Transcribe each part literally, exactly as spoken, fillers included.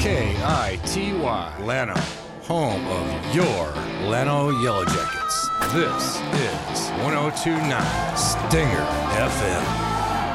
K I T Y, Llano, home of your Llano Yellow Jackets. This is one oh two point nine Stinger F M.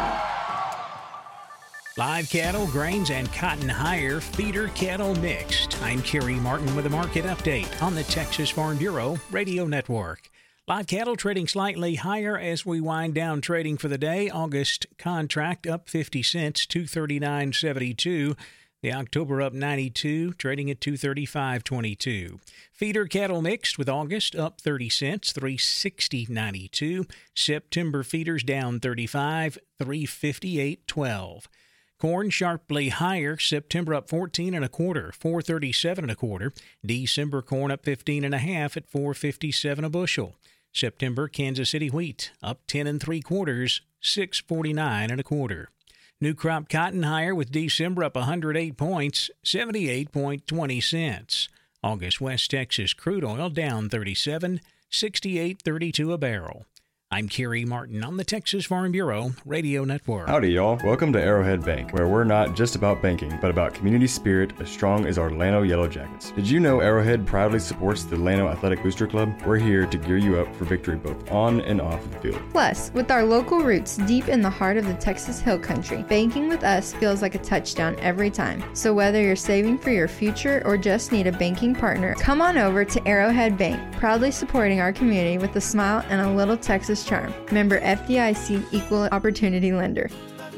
Live cattle, grains, and cotton hire, feeder cattle mixed. I'm Kerry Martin with a market update on the Texas Farm Bureau Radio Network. Live cattle trading slightly higher as we wind down trading for the day. August contract up fifty cents, two thirty-nine seventy-two. The October up ninety-two, trading at two thirty-five twenty-two. Feeder cattle mixed with August up thirty cents, three sixty ninety-two. September feeders down thirty-five, three fifty-eight twelve. Corn sharply higher, September up fourteen and a quarter, four thirty-seven and a quarter. December corn up fifteen and a half at four fifty-seven a bushel. September Kansas City wheat up ten and three quarters, six forty-nine and a quarter. New crop cotton higher with December up one hundred eight points, seventy-eight twenty cents. August West Texas crude oil down thirty-seven, sixty-eight thirty-two a barrel. I'm Kerry Martin on the Texas Farm Bureau Radio Network. Howdy, y'all. Welcome to Arrowhead Bank, where we're not just about banking, but about community spirit as strong as our Llano Yellow Jackets. Did you know Arrowhead proudly supports the Llano Athletic Booster Club? We're here to gear you up for victory both on and off the field. Plus, with our local roots deep in the heart of the Texas Hill Country, banking with us feels like a touchdown every time. So whether you're saving for your future or just need a banking partner, come on over to Arrowhead Bank, proudly supporting our community with a smile and a little Texas charm. Member F D I C Equal Opportunity Lender.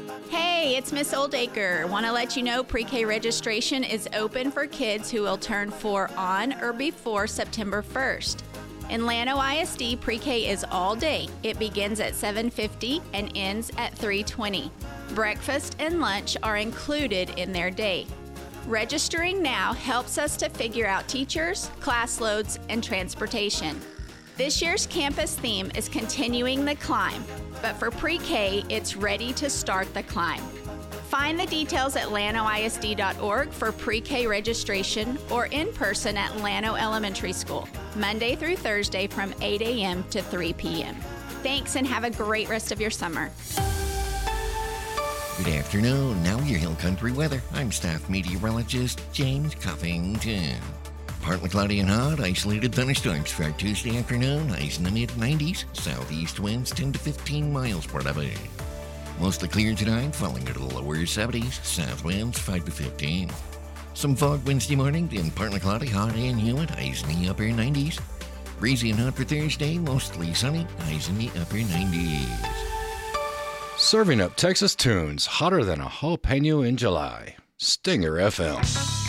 Hey, it's Miss Oldacre. Want to let you know pre-K registration is open for kids who will turn four on or before September first. In Llano I S D, pre-K is all day. It begins at seven fifty and ends at three twenty. Breakfast and lunch are included in their day. Registering now helps us to figure out teachers, class loads, and transportation. This year's campus theme is Continuing the Climb, but for pre-K, it's Ready to Start the Climb. Find the details at llano I S D dot org for pre-K registration or in person at Llano Elementary School, Monday through Thursday from eight a.m. to three p.m. Thanks and have a great rest of your summer. Good afternoon. Now your Hill Country weather. I'm staff meteorologist James Cuffington. Partly cloudy and hot, isolated thunderstorms for Tuesday afternoon, highs in the mid nineties, southeast winds ten to fifteen miles per hour. Mostly clear tonight, falling into the lower seventies, south winds five to fifteen. Some fog Wednesday morning, then partly cloudy, hot and humid, highs in the upper nineties. Breezy and hot for Thursday, mostly sunny, highs in the upper nineties. Serving up Texas tunes hotter than a jalapeno in July. Stinger F M.